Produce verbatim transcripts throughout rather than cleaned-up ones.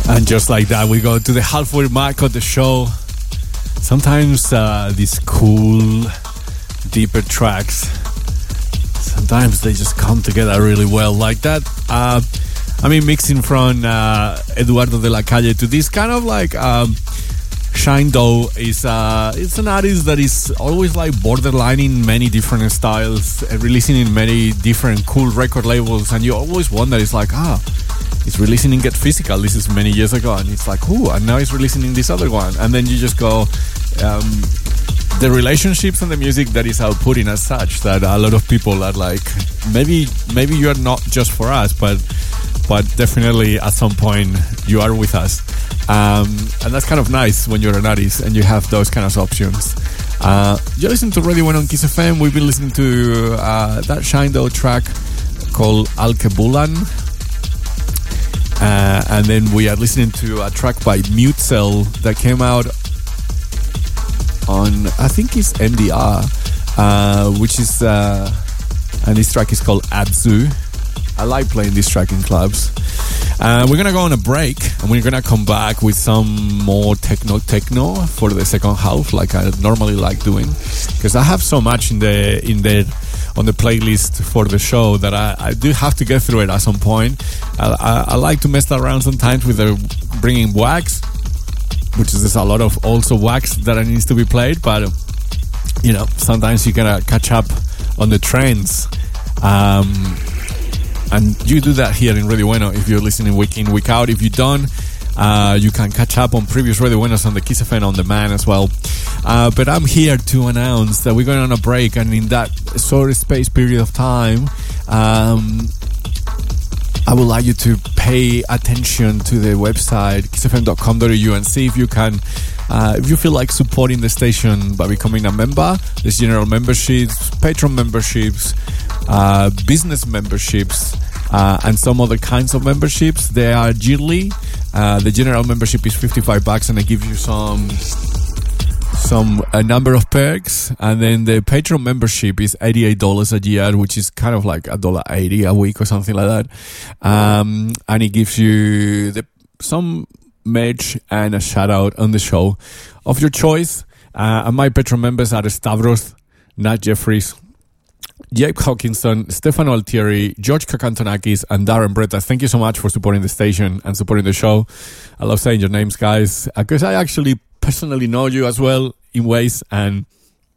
And just like that, we go to the halfway mark of the show. Sometimes uh, these cool, deeper tracks, sometimes they just come together really well like that. Uh, I mean, mixing from uh, Eduardo de la Calle to this kind of like um, Shine Dough is uh, it's an artist that is always like borderline in many different styles, uh, releasing in many different cool record labels, and you always wonder, it's like, ah, it's releasing in Get Physical, this is many years ago, and it's like, ooh, and now it's releasing in this other one, and then you just go, um, the relationships and the music that is outputting as such, that a lot of people are like, maybe maybe you are not just for us, but but definitely at some point you are with us. Um, and that's kind of nice when you're an artist and you have those kind of options. Uh, you're listening to Radio One on Kiss F M. We've been listening to uh, that Shine Dough track called Alkebulan. Uh, and then we are listening to a track by Mute Cell that came out on, I think it's M D R, uh, which is, uh, and this track is called Abzu. I like playing this track in clubs. Uh, we're gonna go on a break, and we're gonna come back with some more techno techno for the second half, like I normally like doing, because I have so much in the in the on the playlist for the show that I, I do have to get through it at some point. I, I, I like to mess around sometimes with the bringing wax, which is there's a lot of also wax that needs to be played, but you know, sometimes you gotta catch up on the trends. Um, And you do that here in Radio Bueno if you're listening week in, week out. If you don't, uh, you can catch up on previous Radio Buenos on the Kiss F M On Demand as well. Uh, but I'm here to announce that we're going on a break, and in that sort of space period of time, um, I would like you to pay attention to the website kiss f m dot com dot a u and see if you can, uh, if you feel like supporting the station by becoming a member. There's general memberships, patron memberships, uh, business memberships, uh, and some other kinds of memberships. They are yearly. Uh, the general membership is fifty-five bucks, and they give you some some a number of perks, and then the Patreon membership is eighty-eight dollars a year, which is kind of like a dollar eighty a week or something like that. Um, and it gives you the some merch and a shout out on the show of your choice. Uh, and my Patreon members are Stavros, Nat Jeffries, Jake Hawkinson, Stefano Altieri, George Kakantonakis, and Darren Bretta. Thank you so much for supporting the station and supporting the show. I love saying your names, guys, because I actually personally know you as well in ways, and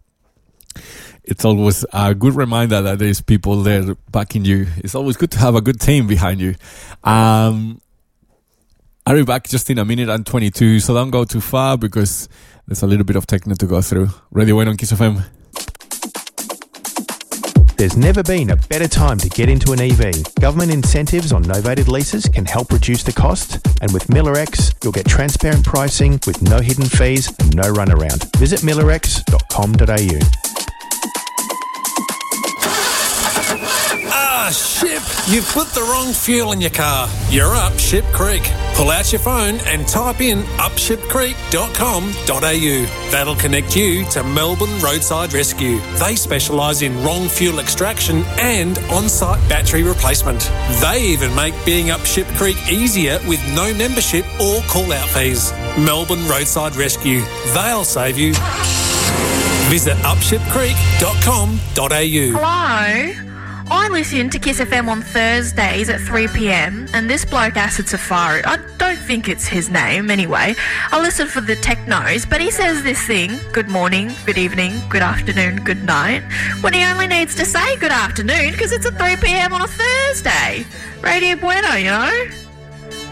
it's always a good reminder that there's people there backing you. It's always good to have a good team behind you. Um, I'll be back just in a minute and twenty-two, so don't go too far because there's a little bit of techno to go through. Radio One on Kiss F M. There's never been a better time to get into an E V. Government incentives on novated leases can help reduce the cost, and with Millerex, you'll get transparent pricing with no hidden fees and no runaround. Visit millerex dot com dot a u. Ah, ship! You've put the wrong fuel in your car. You're up Ship Creek. Pull out your phone and type in up ship creek dot com dot a u. That'll connect you to Melbourne Roadside Rescue. They specialise in wrong fuel extraction and on-site battery replacement. They even make being up Ship Creek easier with no membership or call-out fees. Melbourne Roadside Rescue. They'll save you. Visit up ship creek dot com dot a u. Hello? I listen to Kiss F M on Thursdays at three p.m. and this bloke Acid Safari, I don't think it's his name anyway, I listen for the technos, but he says this thing, good morning, good evening, good afternoon, good night, when he only needs to say good afternoon because it's at three p.m. on a Thursday. Radio Bueno, you know?